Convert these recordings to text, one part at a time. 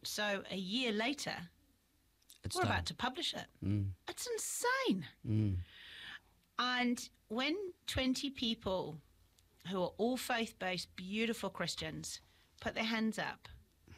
So a year later, we're done. about to publish it. Mm. It's insane. Mm. And when 20 people who are all faith-based, beautiful Christians put their hands up,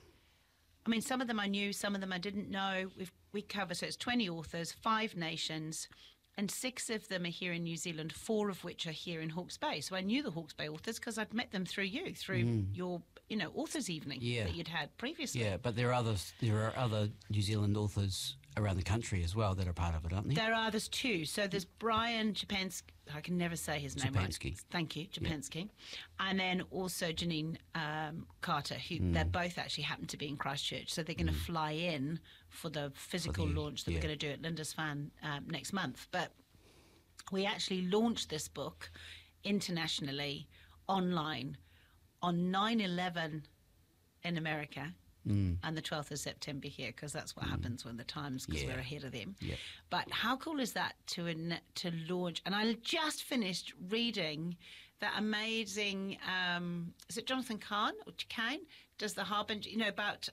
I mean, some of them I knew, some of them I didn't know. We cover, so it's 20 authors, 5 nations, and 6 of them are here in New Zealand, 4 of which are here in Hawke's Bay. So I knew the Hawke's Bay authors because I'd met them through you, through your, authors' evening that you'd had previously. Yeah, but there are other New Zealand authors around the country as well that are part of it, aren't there? There are, there's 2. So there's Brian Japansky, I can never say his name right. Thank you, Japansky. Yeah. And then also Janine Carter, who they both actually happen to be in Christchurch. So they're going to fly in for the physical launch that we're going to do at Lindisfarne next month. But we actually launched this book internationally, online, on 9/11 in America. And the 12th of September here, because that's what happens when the Times, because we're ahead of them. Yeah. But how cool is that to launch? And I just finished reading that amazing, is it Jonathan Kahn or Kane? Does the Harbinger, about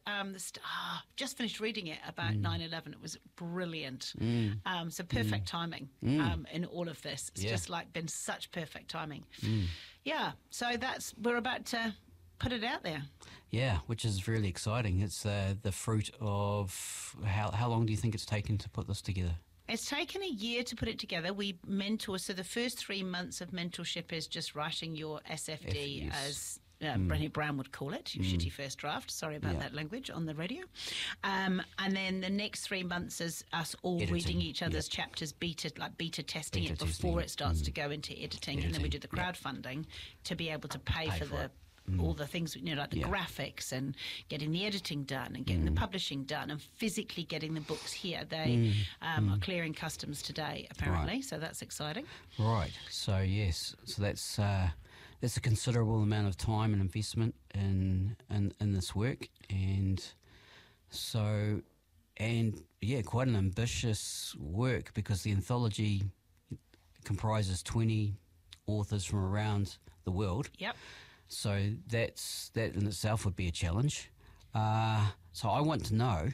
just finished reading it about 9/11. It was brilliant. So perfect timing in all of this. It's just like been such perfect timing. Yeah, so we're about to put it out there. Yeah, which is really exciting. It's the fruit of how long do you think it's taken to put this together? It's taken a year to put it together. We mentor, so the first 3 months of mentorship is just writing your SFD, as Brené Brown would call it, your shitty first draft. Sorry about that language on the radio. And then the next 3 months is us all reading each other's chapters, beta testing it before it starts to go into editing. And then we do the crowdfunding to be able to pay for all the things, like the graphics and getting the editing done and getting the publishing done and physically getting the books here. They are clearing customs today, apparently, so that's exciting. Right. So, yes. So that's a considerable amount of time and investment in this work. And so, quite an ambitious work, because the anthology comprises 20 authors from around the world. Yep. So that in itself would be a challenge. So I want to know,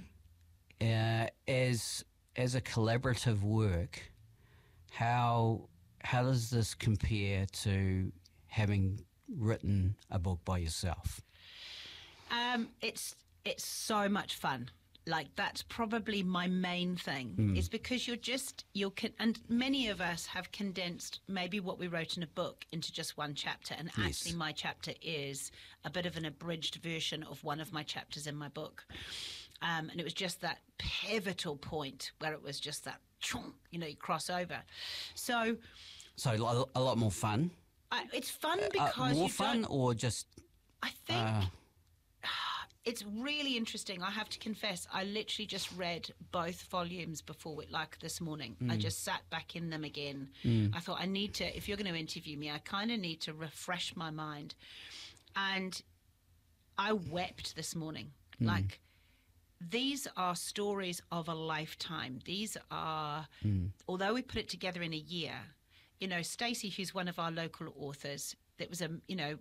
as a collaborative work, how does this compare to having written a book by yourself? It's so much fun. Like, that's probably my main thing, is because and many of us have condensed maybe what we wrote in a book into just one chapter. And actually my chapter is a bit of an abridged version of one of my chapters in my book. And it was just that pivotal point where it was just that, you cross over. So a lot more fun. It's fun because more fun, or just I think it's really interesting. I have to confess, I literally just read both volumes before this morning. I just sat back in them again. I thought, if you're going to interview me, I kind of need to refresh my mind. And I wept this morning. Like, these are stories of a lifetime. These are, although we put it together in a year, Stacey, who's one of our local authors, that was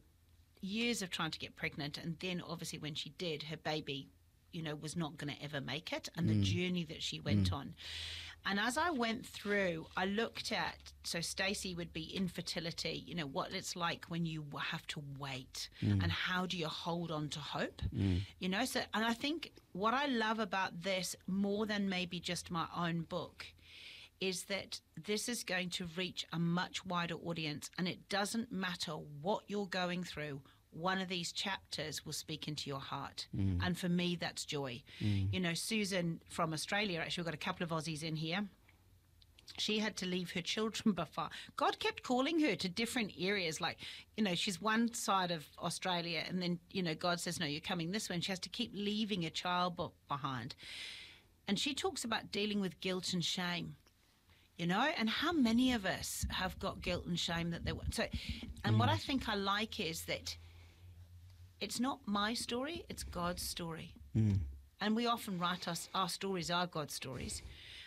years of trying to get pregnant, and then obviously when she did, her baby, was not going to ever make it, and the journey that she went on. And as I went through, I looked at, so Stacey would be infertility, what it's like when you have to wait, and how do you hold on to hope, so, and I think what I love about this more than maybe just my own book is that this is going to reach a much wider audience, and it doesn't matter what you're going through. One of these chapters will speak into your heart. And for me, that's joy. Susan from Australia, actually, we've got a couple of Aussies in here. She had to leave her children before. God kept calling her to different areas. Like, she's one side of Australia, and then, God says, no, you're coming this way. And she has to keep leaving a child behind. And she talks about dealing with guilt and shame. And how many of us have got guilt and shame that they want. So, and what I think I like is that it's not my story, it's God's story. And we often write our stories are God's stories.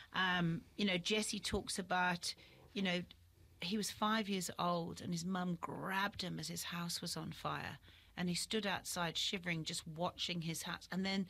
Jesse talks about, he was 5 years old and his mum grabbed him as his house was on fire. And he stood outside shivering, just watching his house. And then